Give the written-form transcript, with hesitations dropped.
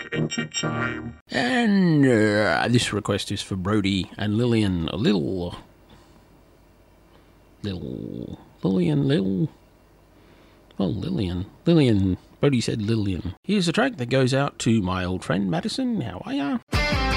into time. And this request is for Brody and Lillian. Lillian. Brody said Lillian. Here's a track that goes out to my old friend Madison. How are ya?